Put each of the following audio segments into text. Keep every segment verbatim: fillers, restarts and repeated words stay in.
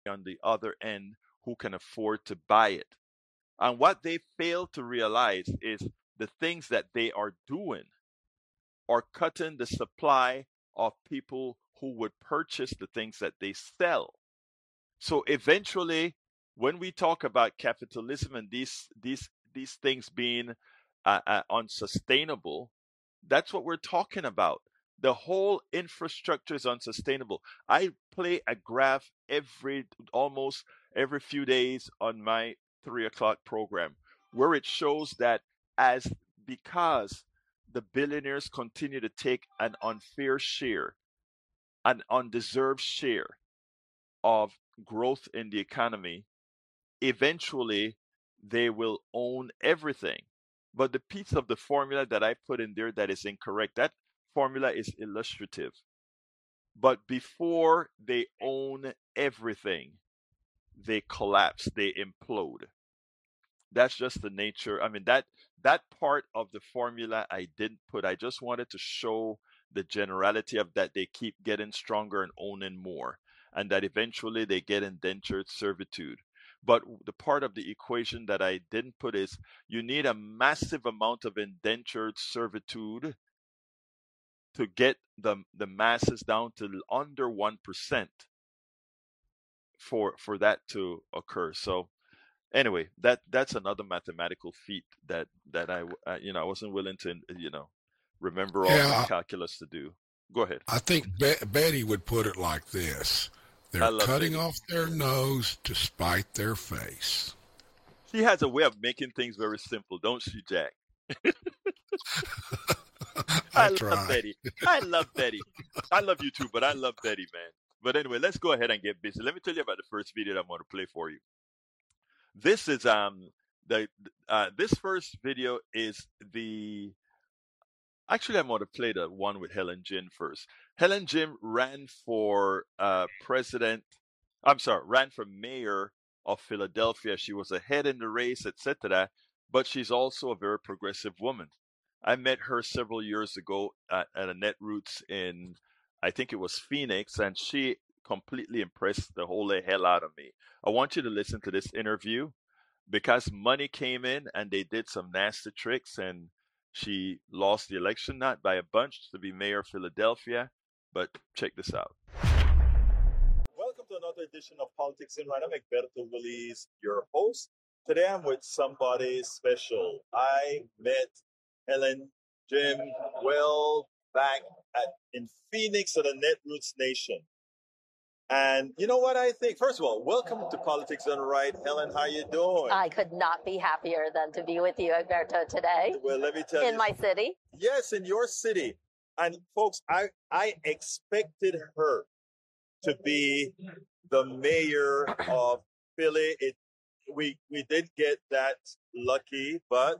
on the other end who can afford to buy it. And what they fail to realize is the things that they are doing are cutting the supply of people who would purchase the things that they sell. So eventually, when we talk about capitalism and these these these things being uh, uh, unsustainable, that's what we're talking about. The whole infrastructure is unsustainable. I play a graph every almost every few days on my three o'clock program where it shows that as because the billionaires continue to take an unfair share, an undeserved share of growth in the economy, eventually they will own everything. But the piece of the formula that I put in there that is incorrect, that formula is illustrative. But before they own everything, they collapse, they implode. That's just the nature. I mean, that that part of the formula I didn't put. I just wanted to show the generality of that they keep getting stronger and owning more, and that eventually they get indentured servitude. But the part of the equation that I didn't put is you need a massive amount of indentured servitude to get the the masses down to under one percent for for that to occur. So anyway, that that's another mathematical feat that that I uh, you know I wasn't willing to you know remember all my Yeah, calculus to do. Go ahead. I think Be- Betty would put it like this: I they're love cutting Betty. off their nose to spite their face. She has a way of making things very simple, don't she, Jack? I I love try. Betty. I love Betty. I love you too, but I love Betty, man. But anyway, let's go ahead and get busy. Let me tell you about the first video that I'm going to play for you. This is um the uh, this first video is the actually I'm going to play the one with Helen Jim first. Helen Jim ran for uh, president. I'm sorry, ran for mayor of Philadelphia. She was ahead in the race, et cetera. But she's also a very progressive woman. I met her several years ago at, at a Netroots in, I think it was Phoenix, and she completely impressed the holy hell out of me. I want you to listen to this interview because money came in and they did some nasty tricks, and she lost the election, not by a bunch, to be mayor of Philadelphia. But check this out. Welcome to another edition of Politics in Right. I'm Egberto Willies, your host. Today I'm with somebody special. I met Helen Jim well back at in Phoenix at the Netroots Nation. And you know what I think? First of all, welcome to Politics Done Right. Helen, how you doing? I could not be happier than to be with you, Alberto, today. Well, let me tell in you. my city. Yes, in your city. And folks, I, I expected her to be the mayor of Philly. It we we did get that lucky, but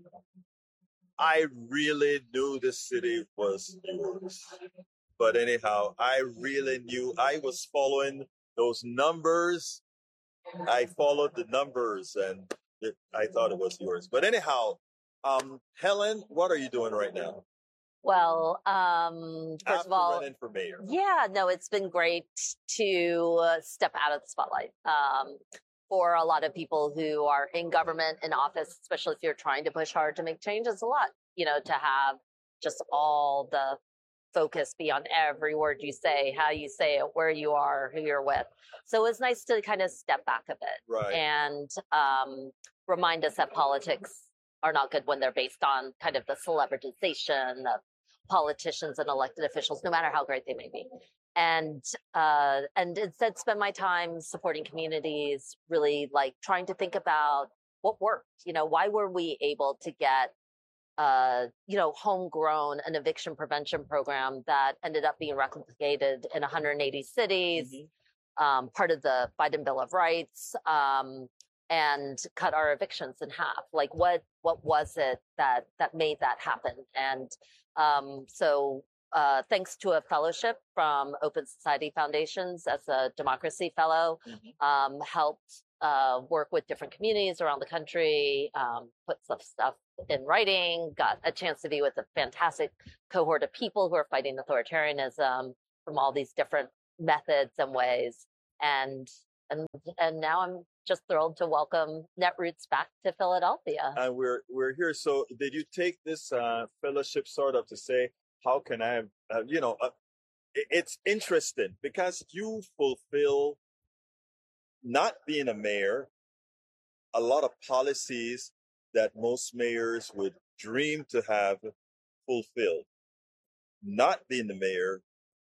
I really knew the city was yours. But anyhow, I really knew I was following those numbers. I followed the numbers and it, I thought it was yours. But anyhow, um, Helen, what are you doing right now? Well, um, first After of all, running for mayor. Yeah, no, it's been great to uh, step out of the spotlight. Um, for a lot of people who are in government, in office, especially if you're trying to push hard to make change, it's a lot, you know, to have just all the focus be on every word you say, how you say it, where you are, who you're with. So it's nice to kind of step back a bit Right. and um, remind us that politics are not good when they're based on kind of the celebritization of politicians and elected officials, no matter how great they may be. And uh, and instead spend my time supporting communities, really like trying to think about what worked. You know, why were we able to get uh, you know, homegrown an eviction prevention program that ended up being replicated in one hundred eighty cities, mm-hmm. um, part of the Biden Bill of Rights, um, and cut our evictions in half. Like, what what was it that that made that happen? And um, so, uh, thanks to a fellowship from Open Society Foundations as a democracy fellow, mm-hmm. um, helped uh, work with different communities around the country, um, put some stuff in writing, got a chance to be with a fantastic cohort of people who are fighting authoritarianism from all these different methods and ways. And And and now I'm just thrilled to welcome Netroots back to Philadelphia. And we're we're here. So did you take this uh, fellowship sort of to say, how can I, uh, you know, uh, it- it's interesting because you fulfill, not being a mayor, a lot of policies that most mayors would dream to have fulfilled. Not being the mayor,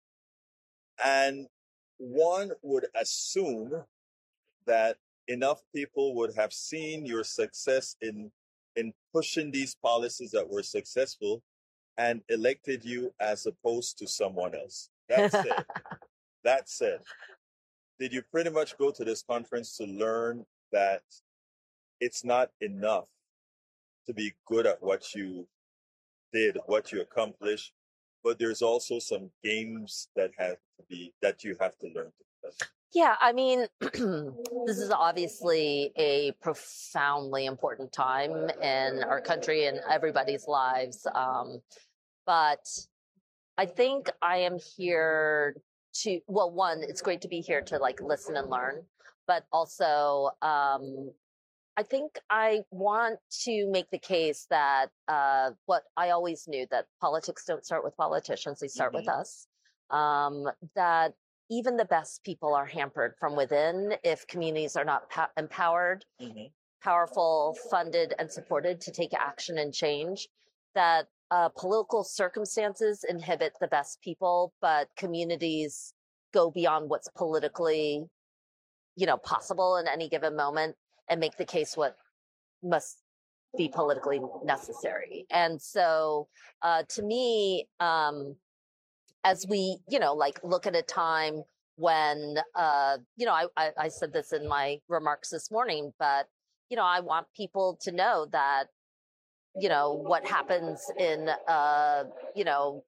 and one would assume that enough people would have seen your success in in pushing these policies that were successful and elected you as opposed to someone else. That said, that said, did you pretty much go to this conference to learn that it's not enough to be good at what you did, what you accomplished, but there's also some games that have to be that you have to learn to play? Yeah, I mean, this is obviously a profoundly important time in our country and everybody's lives. Um, but I think I am here to, well, one, it's great to be here to like listen and learn, but also, um, I think I want to make the case that uh, what I always knew, that politics don't start with politicians, they start Mm-hmm. with us. Um, that even the best people are hampered from within if communities are not pa- empowered, Mm-hmm. powerful, funded, and supported to take action and change. That uh, political circumstances inhibit the best people, but communities go beyond what's politically, you know, possible in any given moment and make the case what must be politically necessary. And so, uh, to me, um, as we, you know, like look at a time when, uh, you know, I, I, I said this in my remarks this morning, but, you know, I want people to know that, you know, what happens in, uh, you know,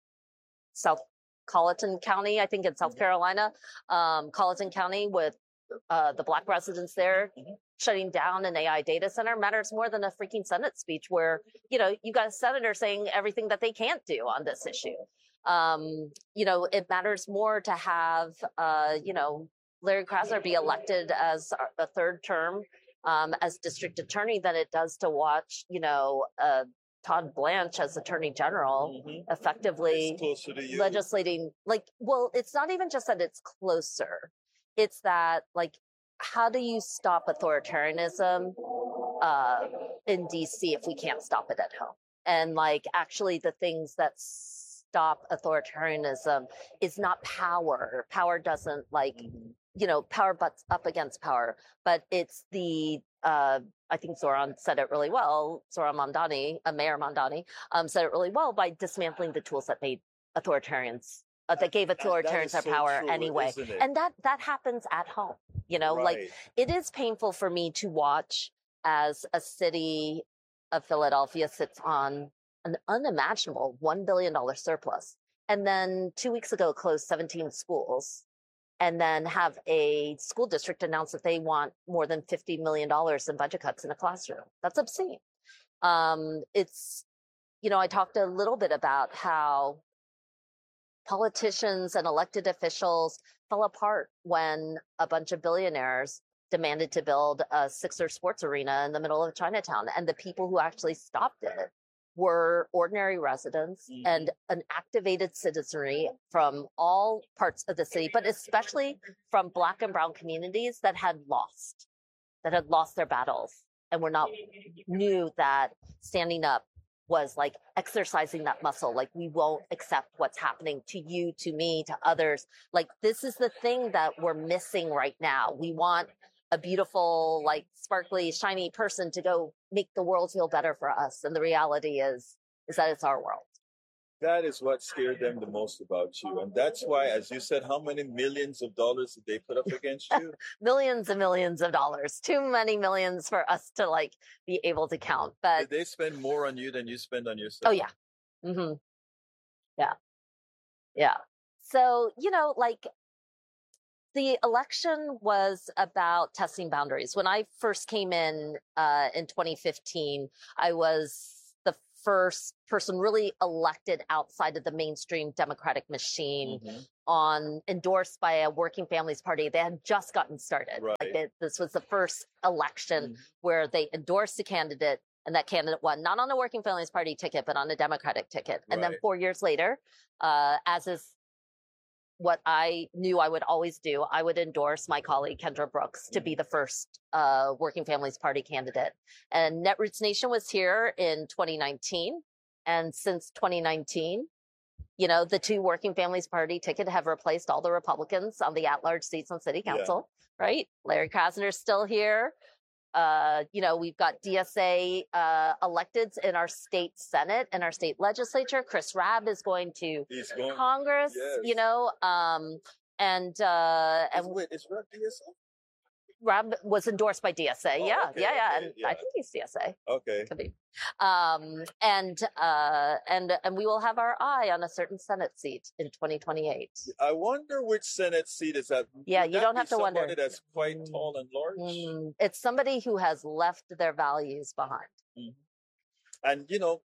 South Colleton County, I think in South Carolina, um, Colleton County with uh, the Black residents there shutting down an A I data center matters more than a freaking Senate speech where, you know, you got a senator saying everything that they can't do on this issue. Um, you know, it matters more to have, uh, you know, Larry Krasner be elected as a third term um, as district attorney than it does to watch, you know, uh, Todd Blanche as Attorney General Mm-hmm. effectively It's closer to you. legislating. Like, well, it's not even just that it's closer. It's that, like, how do you stop authoritarianism uh, in D C if we can't stop it at home? And like, actually, the things that stop authoritarianism is not power. Power doesn't like, Mm-hmm. you know, power butts up against power, but it's the, uh, I think Zoran said it really well. Zoran Mamdani, uh, Mayor Mamdani, um, said it really well by dismantling the tools that made authoritarians, uh, that gave authoritarians their so power true, anyway. isn't it? And that, that happens at home, you know, like Right. it is painful for me to watch as a city of Philadelphia sits on an unimaginable one billion dollars surplus. And then two weeks ago closed seventeen schools, and then have a school district announce that they want more than fifty million dollars in budget cuts in a classroom. That's obscene. Um, it's, you know, I talked a little bit about how politicians and elected officials fell apart when a bunch of billionaires demanded to build a Sixer sports arena in the middle of Chinatown. And the people who actually stopped it were ordinary residents Mhm. and an activated citizenry from all parts of the city, but especially from Black and Brown communities that had lost, that had lost their battles and were not, knew that standing up was like exercising that muscle. Like, we won't accept what's happening to you, to me, to others. Like, this is the thing that we're missing right now. We want a beautiful, like, sparkly, shiny person to go make the world feel better for us. And the reality is, is that it's our world. That is what scared them the most about you. And that's why, as you said, how many millions of dollars did they put up against you? Millions and millions of dollars. Too many millions for us to like be able to count. But Did they spend more on you than you spend on yourself? oh yeah. Mm-hmm. Yeah. Yeah. So, you know, like, the election was about testing boundaries. When I first came in uh, in twenty fifteen, I was the first person really elected outside of the mainstream Democratic machine, Mhm. on endorsed by a working families party. They had just gotten started. Right. Like it, this was the first election Mhm. where they endorsed a candidate, and that candidate won, not on a working families party ticket, but on a Democratic ticket. And then Right. four years later, uh, as is what I knew I would always do, I would endorse my colleague Kendra Brooks to be the first uh, Working Families Party candidate. And Netroots Nation was here in twenty nineteen. And since twenty nineteen, you know, the two Working Families Party ticket have replaced all the Republicans on the at-large seats on city Yeah. council, right? Larry Krasner's still here. Uh, you know, we've got D S A uh, electeds in our state Senate and our state legislature. Chris Rabb is going to He's going. Congress, Yes. you know, um, and uh, Is, and wait, is Rep D S A? Rabb was endorsed by D S A. Oh, yeah, okay, yeah, yeah, okay, and yeah. I think he's D S A. Okay. Could be. Um, and uh, and and we will have our eye on a certain Senate seat in twenty twenty-eight. I wonder which Senate seat is that. Yeah, Would you that don't be have to wonder. somebody that's quite tall and large. Mm, it's somebody who has left their values behind. And you know,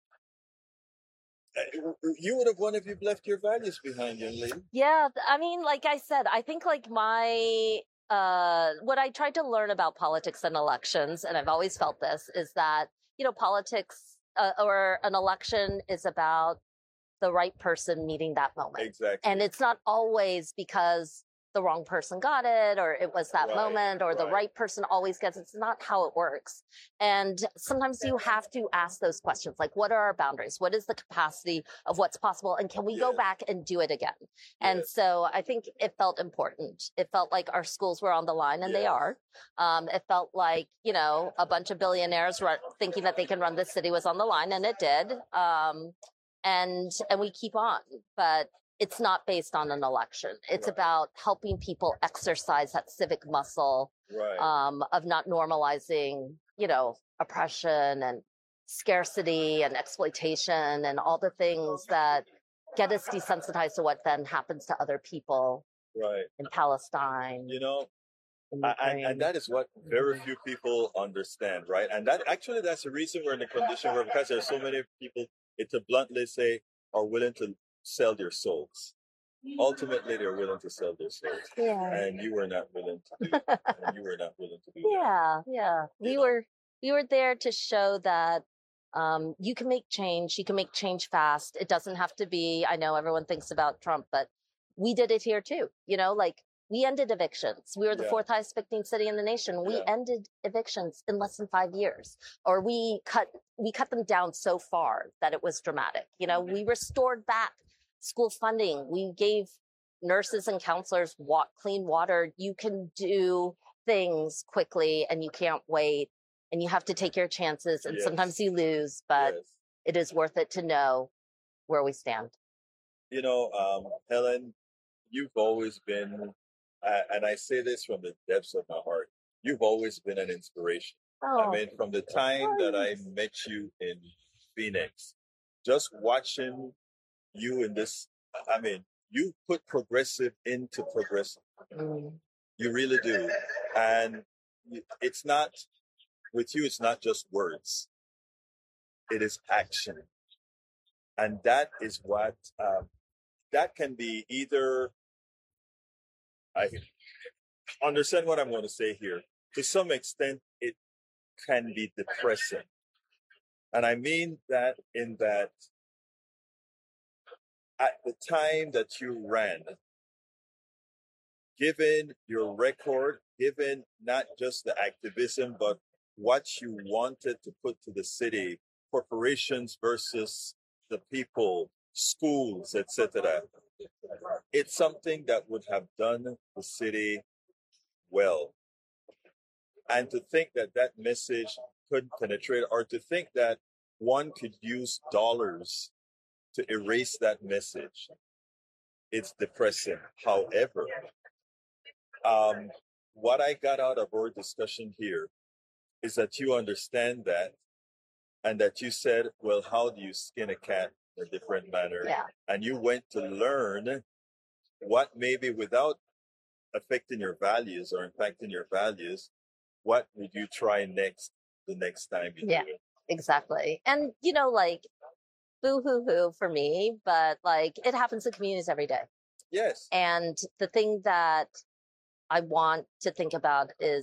uh, you would have won if you've left your values behind, young lady. Yeah, th- I mean, like I said, I think like my uh what I tried to learn about politics and elections, and I've always felt this, is that, you know, politics uh, or an election is about the right person meeting that moment. Exactly. And it's not always because the wrong person got it, or it was that Right, moment, or the right. right person always gets it. It's not how it works. And sometimes you have to ask those questions, like, what are our boundaries? What is the capacity of what's possible? And can we go Yes. back and do it again? And Yes. so I think it felt important. It felt like our schools were on the line, and they Yes. are. Um, it felt like, you know, a bunch of billionaires run, thinking that they can run this city was on the line, and it did. Um, and and we keep on, but it's not based on an election. It's Right. about helping people exercise that civic muscle Right. um, of not normalizing, you know, oppression and scarcity and exploitation and all the things that get us desensitized to what then happens to other people right. in Palestine. You know, in A- And, Ukraine. and that is what very few people understand, right? And that actually, that's the reason we're in the condition where, because there's so many people, it's to bluntly say, are willing to sell their souls. Ultimately, they're willing to sell their souls. yeah. And you were not willing to do that. And you were not willing to do that. Yeah, yeah. We You know? were we were there to show that um, you can make change. You can make change fast. It doesn't have to be. I know everyone thinks about Trump, but we did it here too. You know, like we ended evictions. We were the Yeah. fourth highest evicting city in the nation. We Yeah. ended evictions in less than five years, or we cut we cut them down so far that it was dramatic. You know, we restored back school funding. We gave nurses and counselors wa- clean water. You can do things quickly, and you can't wait, and you have to take your chances, and Yes. sometimes you lose, but Yes. it is worth it to know where we stand. You know, um, Helen, you've always been, uh, and I say this from the depths of my heart, you've always been an inspiration. Oh, I mean, from the time that I met you in Phoenix, just watching you in this, I mean, you put progressive into progressive. mm, You really do. And it's not, with you, it's not just words, it is action. And that is what, um, that can be either, I understand what I'm going to say here. To some extent, it can be depressing. And I mean that in that at the time that you ran, given your record, given not just the activism, but what you wanted to put to the city, corporations versus the people, schools, et cetera, it's something that would have done the city well. And to think that that message could penetrate, or to think that one could use dollars to erase that message, it's depressing. However, um, what I got out of our discussion here is that you understand that, and that you said, well, how do you skin a cat in a different manner? yeah, And you went to learn what maybe without affecting your values or impacting your values, what would you try next the next time you Yeah. do it? exactly. And, you know, like boo hoo hoo for me, but like it happens in communities every day. Yes. And the thing that I want to think about is